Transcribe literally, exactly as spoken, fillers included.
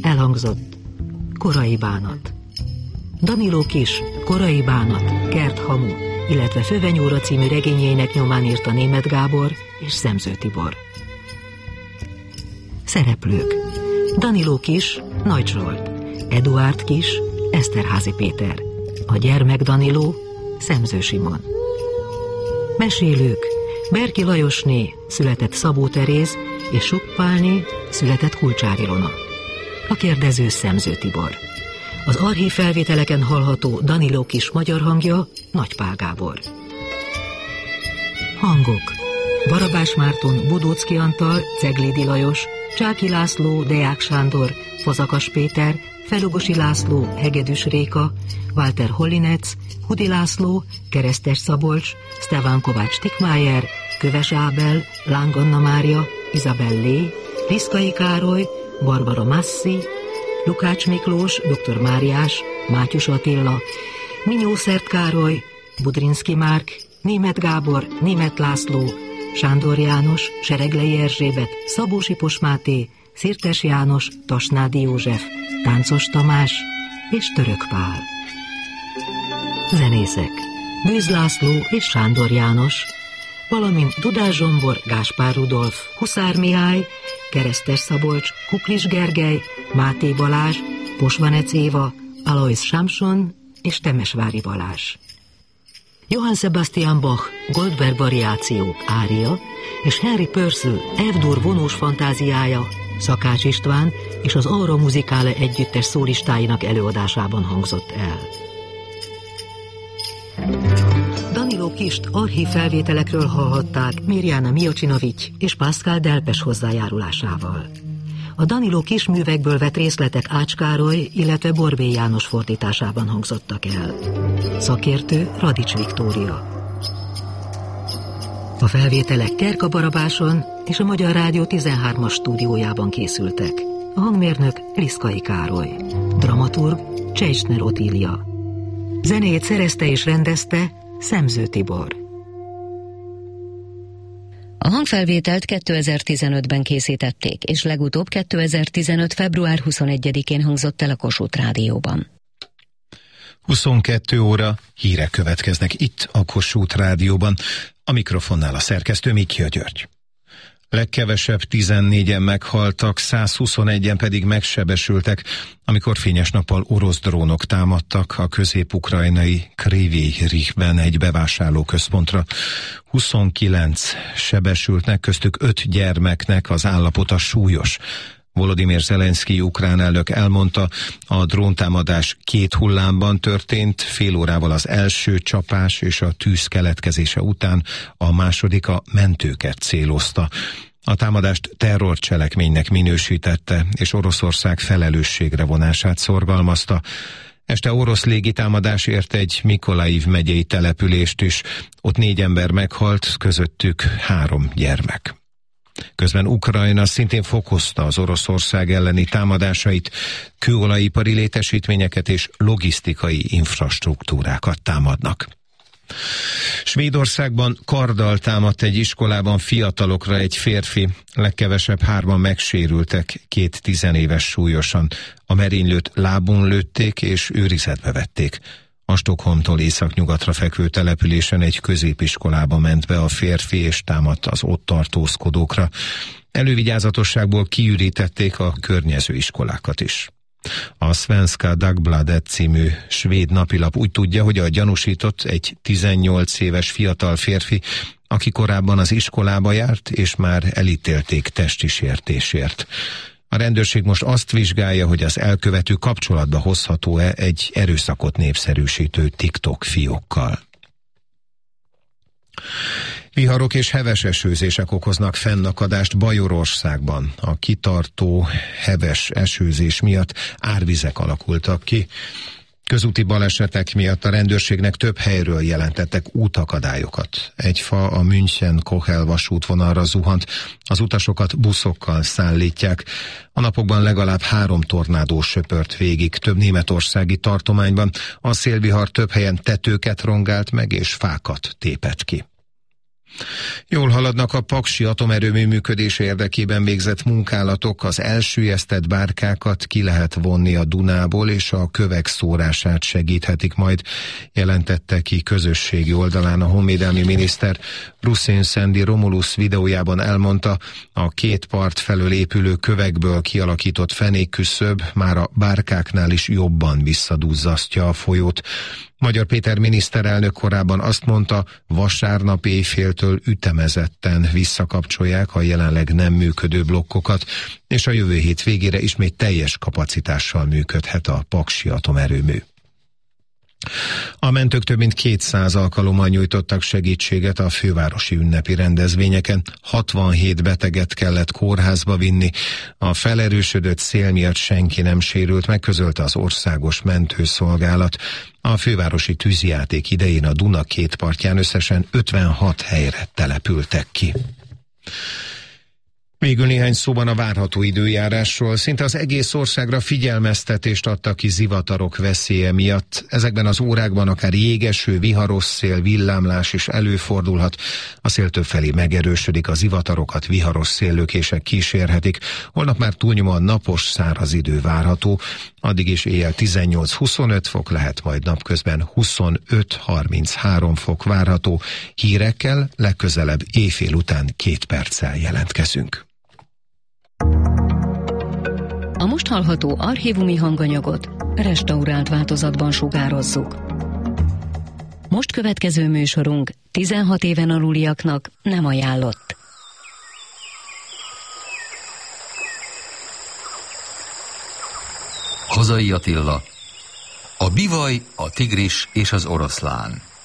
elhangzott Korai bánat. Danilo Kiss Korai bánat, Kert Hamu, illetve Fövenyóra című regényeinek nyomán írta Németh Gábor és Szemző Tibor. Szereplők: Danilo Kiss, Nagy Zsolt, Eduárd Kiss, Eszterházy Péter, a gyermek Danilo, Szemző Simon. Mesélők: Berki Lajosné, született Szabó Teréz, és Sukkpálné, született Kulcsár Ilona. A kérdező Szemző Tibor. Az archív felvételeken hallható Danilo Kiss magyar hangja Nagy Pál Gábor. Hangok: Barabás Márton, Budóczki Antal, Ceglédi Lajos, Csáky László, Deák Sándor, Fazakas Péter, Felugosi László, Hegedűs Réka, Walter Hollinec, Hudi László, Keresztes Szabolcs, Stefan Kovács Tikmájer, Köves Ábel, Láng Anna Mária, Izabel Lé, Liszkai Károly, Barbara Masszi, Lukács Miklós, dr. Máriás, Mátyus Attila, Minyószert Károly, Budrinszki Márk, Németh Gábor, Németh László, Sándor János, Sereglei Erzsébet, Szabó Sipos Máté, Szirtes János, Tasnádi József, Táncos Tamás és Török Pál. Zenészek: Bűz László és Sándor János, valamint Dudás Zsombor, Gáspár Rudolf, Huszár Mihály, Keresztes Szabolcs, Kuklis Gergely, Máté Balázs, Posvanec Éva, Alois Samson és Temesvári Balázs. Johann Sebastian Bach, Goldberg variációk, ária, és Henry Purcell, F-dur vonós fantáziája Szakács István és az Aura Musicale együttes szólistáinak előadásában hangzott el. Danilo Kist archív felvételekről hallhatták Mirjana Miocinovic és Pascal Delpes hozzájárulásával. A Danilo Kiss művekből vett részletek Ács Károly, illetve Borbély János fordításában hangzottak el. Szakértő Radics Viktória. A felvételek Kerka Barabáson és a Magyar Rádió tizenhármas stúdiójában készültek. A hangmérnök Liszkai Károly. Dramaturg Csejcsner Otília. Zenét szerezte és rendezte Szemző Tibor. A hangfelvételt kétezer-tizenötben készítették, és legutóbb kétezer-tizenöt. február huszonegyedikén hangzott el a Kossuth Rádióban. huszonkettő óra hírek következnek itt a Kossuth Rádióban. A mikrofonnál a szerkesztő Mikja György. Legkevesebb tizennégyen meghaltak, százhuszonegyen pedig megsebesültek, amikor fényes nappal orosz drónok támadtak a közép-ukrajnai Kryvyi Rihben egy bevásárlóközpontra. huszonkilenc sebesültnek, köztük öt gyermeknek az állapota súlyos. Volodymyr Zelenszky ukrán elnök elmondta, a dróntámadás két hullámban történt, fél órával az első csapás és a tűz keletkezése után, a második a mentőket célozta. A támadást terrorcselekménynek minősítette, és Oroszország felelősségre vonását szorgalmazta. Este orosz légitámadás ért egy Mikolaiv megyei települést is, ott négy ember meghalt, közöttük három gyermek. Közben Ukrajna szintén fokozta az Oroszország elleni támadásait, kőolajipari létesítményeket és logisztikai infrastruktúrákat támadnak. Svédországban karddal támadt egy iskolában fiatalokra egy férfi, legkevesebb hárman megsérültek, két tizenéves súlyosan. A merénylőt lábon lőtték és őrizetbe vették. A Stockholmtól északnyugatra fekvő településen egy középiskolába ment be a férfi és támadt az ott tartózkodókra. Elővigyázatosságból kiürítették a környező iskolákat is. A Svenska Dagbladet című svéd napilap úgy tudja, hogy a gyanúsított egy tizennyolc éves fiatal férfi, aki korábban az iskolába járt, és már elítélték testi sértésért. A rendőrség most azt vizsgálja, hogy az elkövető kapcsolatba hozható-e egy erőszakot népszerűsítő TikTok fiókkal. Viharok és heves esőzések okoznak fennakadást Bajorországban. A kitartó heves esőzés miatt árvizek alakultak ki. Közúti balesetek miatt a rendőrségnek több helyről jelentettek útakadályokat. Egy fa a München-Kochel vasútvonalra zuhant, az utasokat buszokkal szállítják. A napokban legalább három tornádó söpört végig több németországi tartományban. A szélvihar több helyen tetőket rongált meg és fákat tépett ki. Jól haladnak a paksi atomerőmű működése érdekében végzett munkálatok, az elsüllyesztett bárkákat ki lehet vonni a Dunából, és a kövek szórását segíthetik majd, jelentette ki közösségi oldalán a honvédelmi miniszter. Ruszén Szendi Romulus videójában elmondta, a két part felől épülő kövekből kialakított fenékküszöb már a bárkáknál is jobban visszaduzzasztja a folyót. Magyar Péter miniszterelnök korábban azt mondta, vasárnap éjféltől ütemezetten visszakapcsolják a jelenleg nem működő blokkokat, és a jövő hét végére ismét teljes kapacitással működhet a paksi atomerőmű. A mentők több mint kétszáz alkalommal nyújtottak segítséget a fővárosi ünnepi rendezvényeken. hatvanhét beteget kellett kórházba vinni. A felerősödött szél miatt senki nem sérült, megközölte az országos mentőszolgálat. A fővárosi tűzjáték idején a Duna két partján összesen ötvenhat helyre települtek ki. Végül néhány szóban a várható időjárásról. Szinte az egész országra figyelmeztetést adtak ki zivatarok veszélye miatt. Ezekben az órákban akár jégeső, viharos szél, villámlás is előfordulhat. A szél többfelé megerősödik, a zivatarokat viharos széllökések kísérhetik. Holnap már túlnyomóan napos, száraz idő várható. Addig is éjjel tizennyolc-huszonöt fok lehet, majd napközben huszonöt-harminchárom fok várható. Hírekkel legközelebb éjfél után két perccel jelentkezünk. A most hallható archívumi hanganyagot restaurált változatban sugározzuk. Most következő műsorunk tizenhat éven aluliaknak nem ajánlott. Hazai Attila, a bivaj, a tigris és az oroszlán.